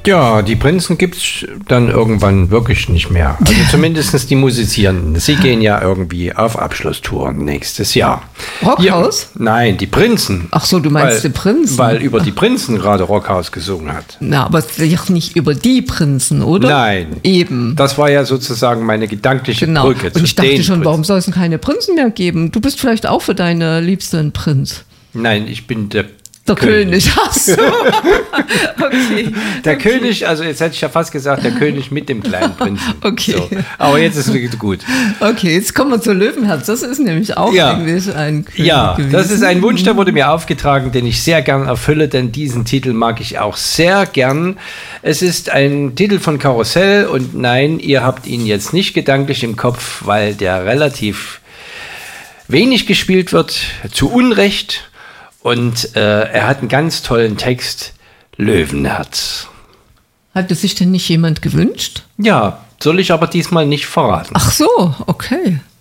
Ja, die Prinzen gibt es dann irgendwann wirklich nicht mehr. Also zumindest die Musizierenden. Sie gehen ja irgendwie auf Abschlusstouren nächstes Jahr. Rockhaus? Ja, nein, die Prinzen. Ach so, du meinst die Prinzen? Weil über die Prinzen gerade Rockhaus gesungen hat. Na, aber nicht über die Prinzen, oder? Nein. Eben. Das war ja sozusagen meine gedankliche Brücke zu Und ich dachte den schon, Prinzen. warum soll es denn keine Prinzen mehr geben? Du bist vielleicht auch für deine Liebste ein Prinz. Nein, ich bin der König. Ach so. Okay. Der König, also jetzt hätte ich ja fast gesagt, der König mit dem kleinen Prinzen. Okay. So. Aber jetzt ist es gut. Okay, jetzt kommen wir zu Löwenherz. Das ist nämlich auch eigentlich ein König gewesen. Das ist ein Wunsch, der wurde mir aufgetragen, den ich sehr gern erfülle, denn diesen Titel mag ich auch sehr gern. Es ist ein Titel von Karussell und nein, ihr habt ihn jetzt nicht gedanklich im Kopf, weil der relativ wenig gespielt wird, zu Unrecht. Und er hat einen ganz tollen Text, Löwenherz. Hatte sich denn nicht jemand gewünscht? Ja, soll ich aber diesmal nicht verraten. Ach so, okay.